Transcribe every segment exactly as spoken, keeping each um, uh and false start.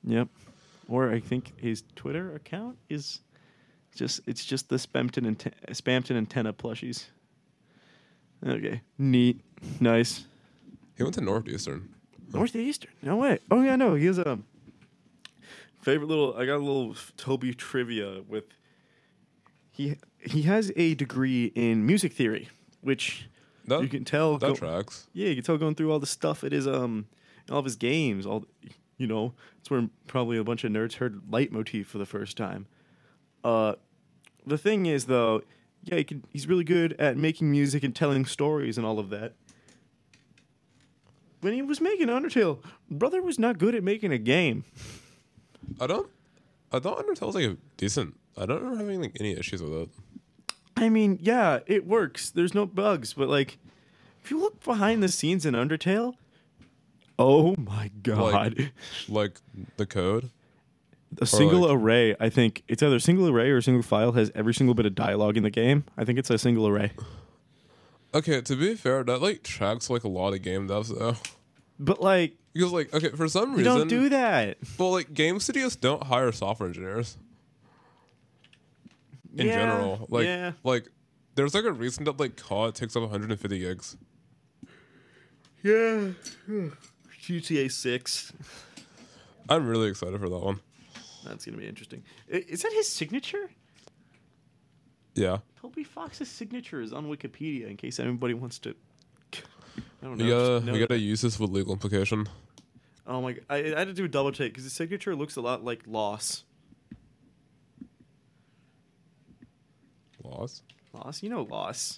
Yep. Or I think his Twitter account is just it's just the Spampton and Spampton antenna plushies. Okay. Neat. Nice. He went to Northeastern. Northeastern. No way. Oh yeah, no. He has a favorite little. I got a little Toby trivia with. He he has a degree in music theory, which That, you can tell. that go- tracks. Yeah, you can tell going through all the stuff. It is um, all of his games. All you know, it's where probably a bunch of nerds heard Leitmotif for the first time. Uh, the thing is though, yeah, he can, he's really good at making music and telling stories and all of that. When he was making Undertale, brother was not good at making a game. I don't. I thought Undertale's like a decent. I don't remember having like any issues with it. I mean, yeah, it works. There's no bugs, but like, if you look behind the scenes in Undertale, oh my god, Like, like the code. a single like- array. I think it's either a single array or a single file has every single bit of dialogue in the game. I think it's a single array. Okay, to be fair, that like tracks like a lot of game devs though. But like, Because like, okay, for some you reason, don't do that. well, like game studios don't hire software engineers in Yeah, general. Like, yeah. like there's like a reason that like C O D takes up one hundred fifty gigs. Yeah, G T A six. I'm really excited for that one. That's gonna be interesting. I- Is that his signature? Yeah, Toby Fox's signature is on Wikipedia in case anybody wants to. I don't know. we gotta just know we that- gotta use this with legal implication. Oh my! I, I had to do a double take because his signature looks a lot like Loss. Loss. Loss, you know Loss.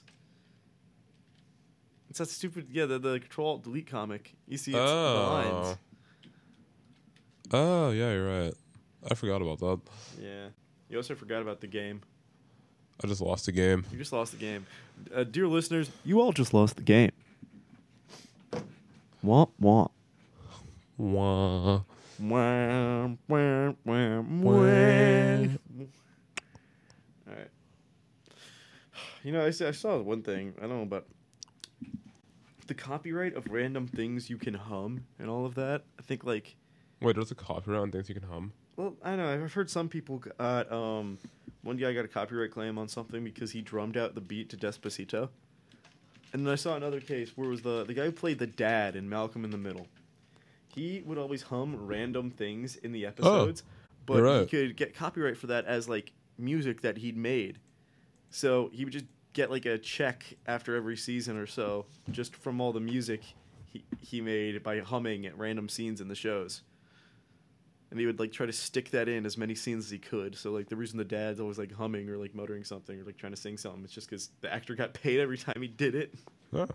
It's that stupid. Yeah, the the Control Alt Delete comic. You see, it's the lines. Oh. Oh yeah, you're right. I forgot about that. Yeah. You also forgot about the game. I just lost a game. You just lost the game. Uh, dear listeners, you all just lost the game. Womp womp. Wah. Wah, wah, wah, wah. All right. You know, I, s- I saw one thing. I don't know about the copyright of random things you can hum and all of that. I think, like, Wait, there's a copyright on things you can hum. well, I don't know. I've heard some people got, um, one guy got a copyright claim on something because he drummed out the beat to Despacito. And then I saw another case where it was the, the guy who played the dad in Malcolm in the Middle. He would always hum random things in the episodes, but you're he right. could get copyright for that as like music that he'd made. So he would just get like a check after every season or so, just from all the music he he made by humming at random scenes in the shows. And he would like try to stick that in as many scenes as he could. So like the reason the dad's always like humming or like muttering something or like trying to sing something, it's just because the actor got paid every time he did it. Oh.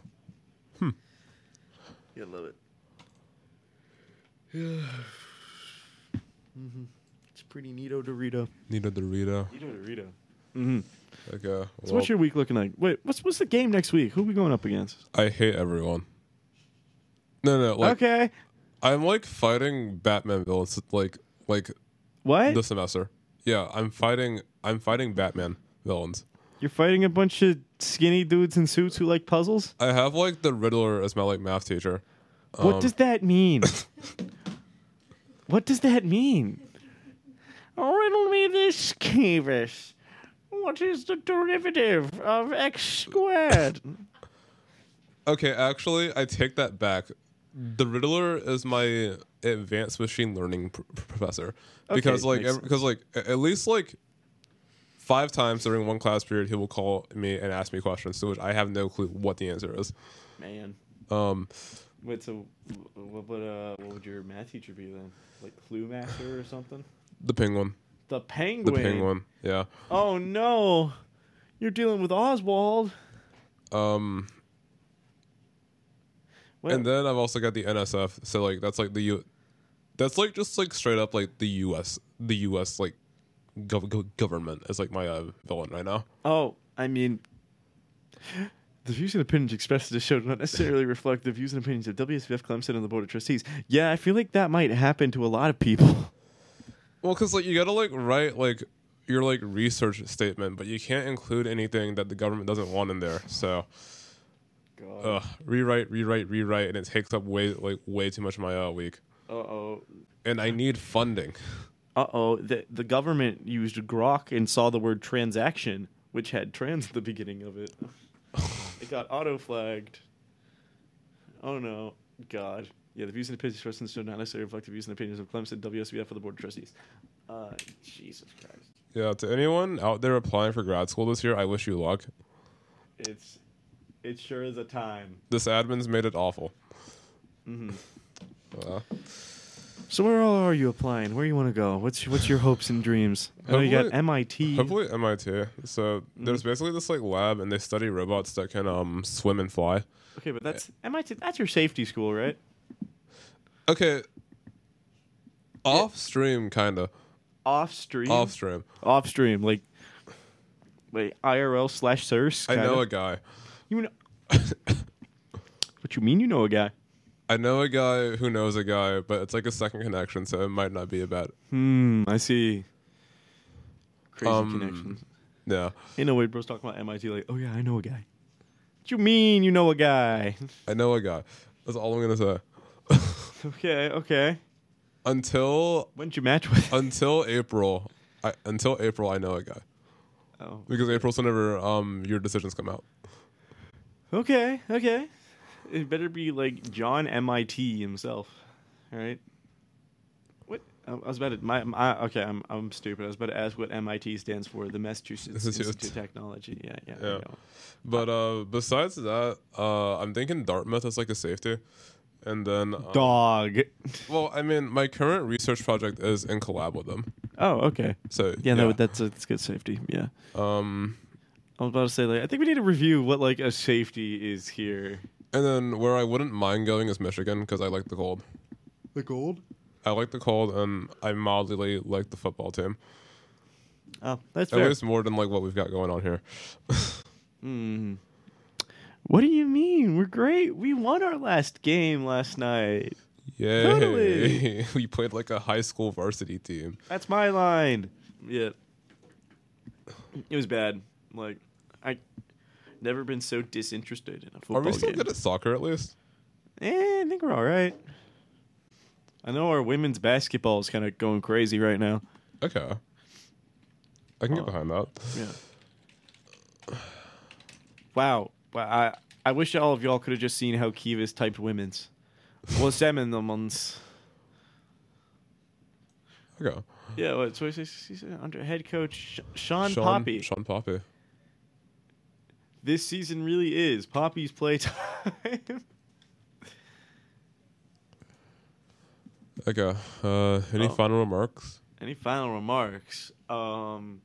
You love it. mm-hmm. It's pretty neato Dorito. Need a Dorito. Neato Dorito. Mm-hmm. Okay. So well, what's your week looking like? Wait, what's what's the game next week? Who are we going up against? I hate everyone. No, no, like okay. I'm like fighting Batman villains like like What? this semester. Yeah, I'm fighting I'm fighting Batman villains. You're fighting a bunch of skinny dudes in suits who like puzzles? I have like the Riddler as my like math teacher. What Um, does that mean? What does that mean? Riddle me this, Kevis. What is the derivative of x squared? Okay, actually, I take that back. The Riddler is my advanced machine learning pr- professor because Okay, like makes ev- because like a- at least like five times during one class period he will call me and ask me questions to which I have no clue what the answer is. Man. Um, Wait, so what would uh what would your math teacher be then? Like Clue Master or something? the penguin, The the penguin. penguin, yeah. Oh no. You're dealing with Oswald. Um, What? and then I've also got the N S F. So like that's like the U, that's like just like straight up like the U S, the U S like gov- gov- government is like my uh, villain right now. Oh, I mean, the views and opinions expressed in this show do not necessarily reflect the views and opinions of W S V F Clemson and the Board of Trustees. Yeah, I feel like that might happen to a lot of people. Well, because like you gotta like write like your like research statement, but you can't include anything that the government doesn't want in there. So, God. uh, rewrite, rewrite, rewrite, and it takes up way like way too much of my uh, week. Uh oh. and I need funding. Uh oh. The the government used Grok and saw the word transaction, which had trans at the beginning of it. It got auto flagged. Oh no, God. Yeah, the views and opinions expressed in this show not necessarily reflect the views and opinions of Clemson W S B F for the Board of Trustees. Uh, Jesus Christ. Yeah, to anyone out there applying for grad school this year, I wish you luck. It's it sure is a time. This admin's made it awful. Mm-hmm. Uh, So where all are you applying? Where you want to go? What's what's your hopes and dreams? I know you got Hopefully- M I T. hopefully M I T. So there's basically this like lab, and they study robots that can um swim and fly. Okay, but that's M I T. That's your safety school, right? Okay. Off stream, kinda. Off stream. Off stream. Off stream, like, wait, I R L slash source. I know a guy. You know. What you mean? You know a guy? I know a guy who knows a guy, but it's like a second connection, so it might not be a bad. Hmm. I see. Crazy Um, connections. Yeah, You know, Wade Bro's talking about M I T. Like, oh yeah, I know a guy. What you mean? You know a guy? I know a guy. That's all I'm gonna say. Okay. Okay. Until When did you match with? until April, I, until April, I know a guy Oh. because April's whenever um your decisions come out. Okay, okay. It better be like John M I T himself, all right? What? I I was about to. My, my okay. I'm I'm stupid. I was about to ask what M I T stands for. The Massachusetts Institute. Institute of Technology. Yeah, yeah. I Yeah. know. But uh, besides that, uh, I'm thinking Dartmouth as like a safety, and then um, Dog. well, I mean, my current research project is in collab with them, Oh, okay. so Yeah, no, that's a, that's good safety. Yeah. um, I was about to say like I think we need to review what like a safety is here. and then where I wouldn't mind going is Michigan because I like the cold. The gold. I like the cold, and I mildly like the football team. Oh, that's At fair. least more than like what we've got going on here. Mm. What do you mean? We're great. We won our last game last night. Yay! Totally. We played like a high school varsity team. That's my line. Yeah. It was bad. Like, I never been so disinterested in a football Are we still game. good at soccer at least? Eh, I think we're all right. I know our women's basketball is kind of going crazy right now. Okay. I can get Oh. behind that. Yeah. Wow. Wow. I I wish all of y'all could have just seen how Kivas typed women's. Well, seven the months. Okay. Yeah. What? So he's under head coach Sh- Sean, Sean Poppy. Sean Poppy. This season really is Poppy's playtime. Okay. Uh, any Oh. final remarks? Any final remarks? Um,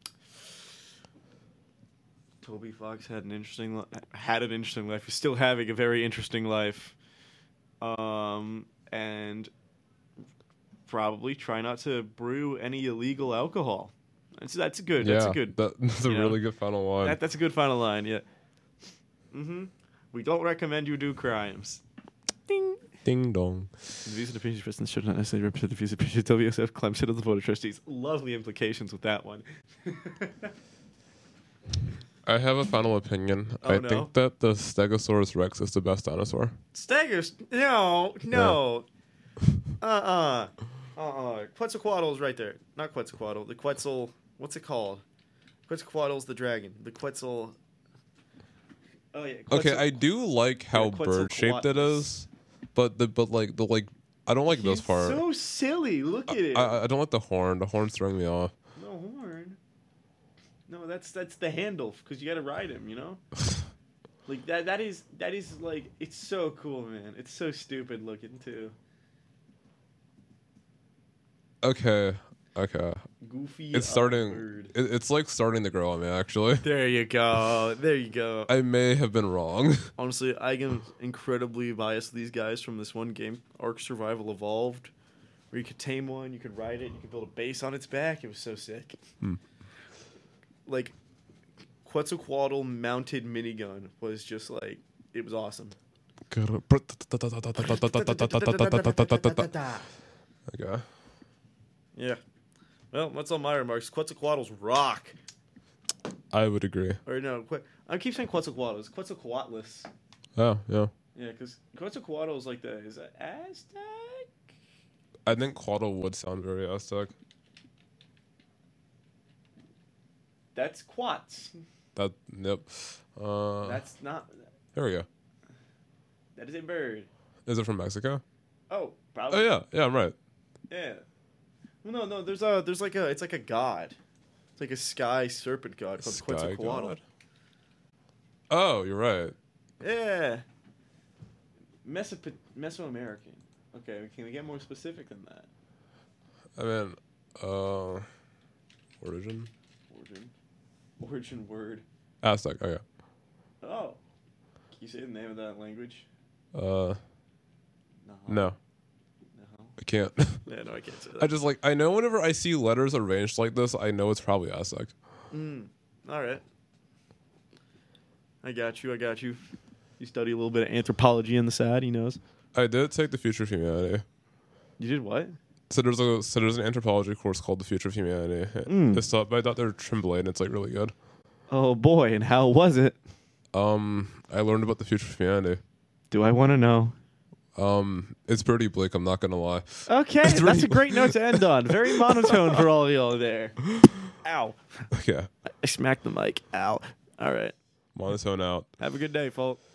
Toby Fox had an interesting li- had an interesting life. He's still having a very interesting life. Um, and probably try not to brew any illegal alcohol. That's that's a good. That's yeah, a good. That, that's a you know, really good final line. That, that's a good final line. Yeah. Mm-hmm. We don't recommend you do crimes. Ding. Ding dong. The views and opinions expressed in this show do not necessarily represent the views and opinions of W S F Clemson of the Board of Trustees. Lovely implications with that one. I have a final opinion. Oh, I no? think that the Stegosaurus Rex is the best dinosaur. Stegos, no, no. Uh-uh. Uh-uh. Quetzalcoatl's right there. Not Quetzalcoatl. The Quetzal, what's it called? Quetzalcoatl's the dragon. The Quetzal... Oh, yeah. Okay, Quetzal- I do like how Yeah, bird shaped it Quetzalcoatlus. is, but the but like the like I don't like this He's part. so silly. Look at it. I, I don't like the horn. The horn's throwing me off. No horn. No, that's that's the handle because you got to ride him. You know, like that. That is that is like it's so cool, man. It's so stupid looking too. Okay, okay. Goofy. It's uh, starting. bird. It, it's like starting to grow on me. Actually, There you go. There you go. I may have been wrong. Honestly, I am incredibly biased to these guys from this one game, Ark Survival Evolved, where you could tame one, you could ride it, you could build a base on its back. It was so sick. Hmm. Like, Quetzalcoatl mounted minigun was just like, it was awesome. Okay. Yeah. Well, that's all my remarks. Quetzalcoatl's rock. I would agree. Or no, que- I keep saying Quetzalcoatl. It's Quetzalcoatlus. Oh, yeah. Yeah, because Quetzalcoatl is like the, is that Aztec? I think Quaddle would sound very Aztec. That's Quats. That yep. Uh, That's not. there we go. That is a bird. Is it from Mexico? Oh, probably. Oh yeah, yeah, I'm right. Yeah. Well, no, no. There's a. There's like a. It's like a god. It's like a sky serpent god called Sky Quetzalcoatl. god? Oh, you're right. Yeah. Mesop- Mesoamerican. Okay, can we get more specific than that? I mean, uh, origin Origin. Origin word. Aztec. Oh yeah. Oh. Can you say the name of that language? Uh, No. no, No. I can't. Yeah, no, I can't say that. I just like I know whenever I see letters arranged like this, I know it's probably Aztec. Mm. All right. I got you. I got you. You study a little bit of anthropology in the S A D. He knows. I did take the Future of Humanity. You did what? So there's a so there's an anthropology course called the Future of Humanity. Mm. It's taught by Doctor Tremblay, and it's like really good. Oh boy, and how was it? Um, I learned about the future of humanity. Do I want to know? Um, it's pretty bleak. I'm not gonna lie. Okay, It's that's really- a great note to end on. Very monotone for all of y'all there. Ow. Yeah, I smacked the mic. Ow. All right. monotone out. Have a good day, folk.